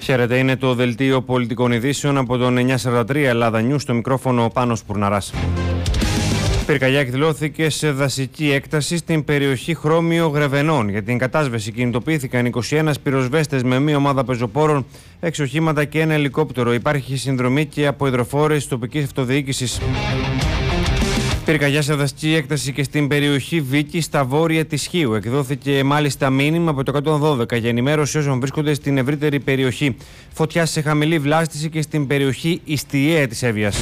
Χαίρετε, είναι το δελτίο πολιτικών ειδήσεων από τον 943 Ελλάδα News, στο μικρόφωνο ο Πάνος Πουρναράς. Πυρκαγιά εκδηλώθηκε σε δασική έκταση στην περιοχή Χρώμιο Γρεβενών. Για την κατάσβεση κινητοποιήθηκαν 21 πυροσβέστες με μία ομάδα πεζοπόρων, 6 οχήματα και ένα ελικόπτερο. Υπάρχει συνδρομή και από υδροφόρες της τοπικής αυτοδιοίκησης. Πυρκαγιά σε δασική έκταση και στην περιοχή Βίκη, στα βόρεια της Χίου. Εκδόθηκε μάλιστα μήνυμα από το 112 για ενημέρωση όσων βρίσκονται στην ευρύτερη περιοχή. Φωτιά σε χαμηλή βλάστηση και στην περιοχή Ιστιαία της Εύβοιας.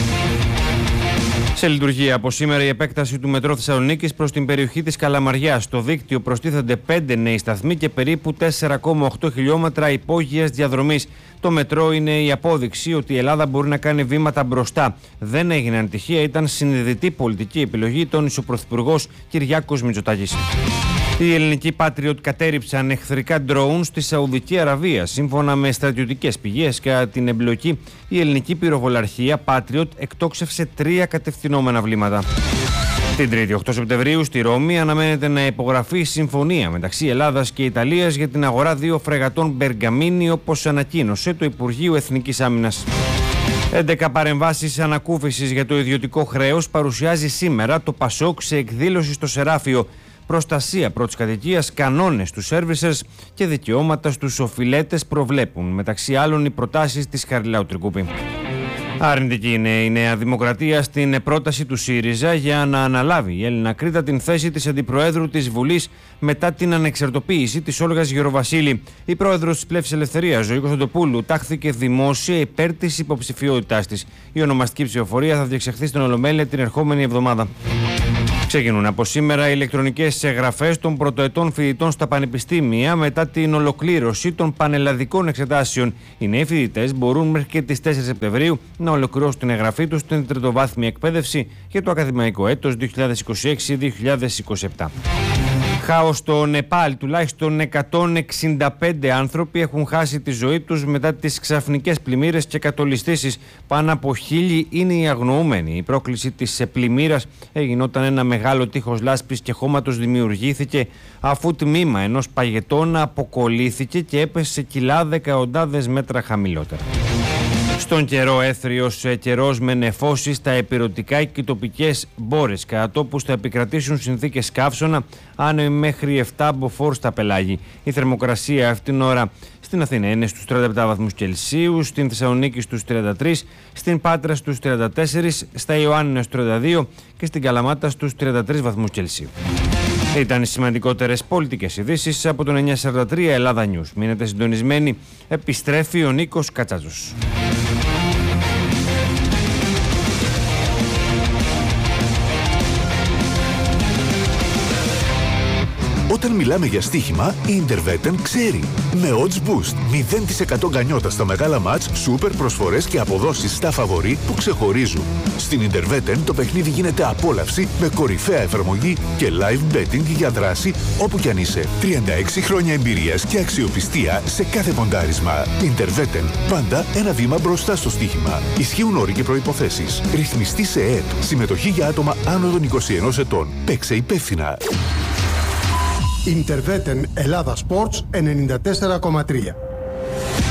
Σε λειτουργία από σήμερα η επέκταση του μετρό Θεσσαλονίκης προς την περιοχή της Καλαμαριάς. Στο δίκτυο προστίθενται 5 νέοι σταθμοί και περίπου 4,8 χιλιόμετρα υπόγειας διαδρομής. Το μετρό είναι η απόδειξη ότι η Ελλάδα μπορεί να κάνει βήματα μπροστά. Δεν έγιναν τυχαία, ήταν συνειδητή πολιτική επιλογή, τόνισε ο Πρωθυπουργός Κυριάκος Μητσοτάκης. Οι ελληνικοί Patriot κατέριψαν εχθρικά ντρόουν στη Σαουδική Αραβία. Σύμφωνα με στρατιωτικές πηγές, κατά την εμπλοκή, η ελληνική πυροβολαρχία Patriot εκτόξευσε 3 κατευθυνόμενα βλήματα. Την Τρίτη, 8 Σεπτεμβρίου, στη Ρώμη αναμένεται να υπογραφεί η συμφωνία μεταξύ Ελλάδας και Ιταλίας για την αγορά 2 φρεγατών Μπεργαμίνη, όπως ανακοίνωσε το Υπουργείο Εθνικής Άμυνας. 11 παρεμβάσεις ανακούφισης για το ιδιωτικό χρέος παρουσιάζει σήμερα το ΠΑΣΟΚ σε εκδήλωση στο Σεράφιο. Προστασία πρώτης κατοικίας, κανόνες στους servicers και δικαιώματα στους οφειλέτες προβλέπουν, μεταξύ άλλων, οι προτάσεις της Χαριλάου Τρικούπη. Αρνητική είναι η Νέα Δημοκρατία στην πρόταση του ΣΥΡΙΖΑ για να αναλάβει η Έλληνα Κρήτα την θέση της Αντιπροέδρου της Βουλής μετά την ανεξαρτοποίηση της Όλγας Γεροβασίλη. Η πρόεδρος της Πλεύσης Ελευθερίας, Ζωή Κωνσταντοπούλου, τάχθηκε δημόσια υπέρ της υποψηφιότητάς της. Η ονομαστική ψηφοφορία θα διεξαχθεί στην Ολομέλεια την ερχόμενη εβδομάδα. Ξεκινούν από σήμερα οι ηλεκτρονικές εγγραφές των πρωτοετών φοιτητών στα πανεπιστήμια μετά την ολοκλήρωση των πανελλαδικών εξετάσεων. Οι νέοι φοιτητές μπορούν μέχρι και τις 4 Σεπτεμβρίου να ολοκληρώσουν την εγγραφή τους στην τριτοβάθμια εκπαίδευση για το ακαδημαϊκό έτος 2026-2027. Χάος στο Νεπάλ. Τουλάχιστον 165 άνθρωποι έχουν χάσει τη ζωή τους μετά τις ξαφνικές πλημμύρες και κατολιστήσεις. Πάνω από 1.000 είναι οι αγνοούμενοι. Η πρόκληση της πλημμύρας έγινε όταν ένα μεγάλο τείχος λάσπης και χώματος δημιουργήθηκε αφού τμήμα ενός παγετώνα αποκολλήθηκε και έπεσε σε κιλά δεκαοντάδες μέτρα χαμηλότερα. Στον καιρό, έθριος καιρός με νεφώσεις στα ηπειρωτικά και τοπικές μπόρες, κατά τόπους θα επικρατήσουν συνθήκες καύσωνα, άνεμοι μέχρι 7 μποφόρ στα πελάγη. Η θερμοκρασία αυτήν την ώρα στην Αθήνα είναι στους 37 βαθμούς Κελσίου, στην Θεσσαλονίκη στους 33, στην Πάτρα στους 34, στα Ιωάννινα στους 32 και στην Καλαμάτα στους 33 βαθμούς Κελσίου. Ήταν οι σημαντικότερες πολιτικές ειδήσεις από τον 943 Ελλάδα News. Μείνετε συντονισμένοι, επιστρέφει ο Νίκος Κατσάζος. Όταν μιλάμε για στοίχημα, η Interveten ξέρει. Με odds boost, 0% γκανιότα στα μεγάλα μάτς, σούπερ προσφορές και αποδόσεις στα φαβορί που ξεχωρίζουν. Στην Interveten το παιχνίδι γίνεται απόλαυση με κορυφαία εφαρμογή και live betting για δράση όπου κι αν είσαι. 36 χρόνια εμπειρίας και αξιοπιστία σε κάθε ποντάρισμα. Interveten, πάντα ένα βήμα μπροστά στο στοίχημα. Ισχύουν όροι και προϋποθέσεις. Ρυθμιστή σε ΕΕΠ. Συμμετοχή για άτομα άνω των 21 ετών. Παίξε υπεύθυνα. Interveten Ελλάδα Sports 94,3.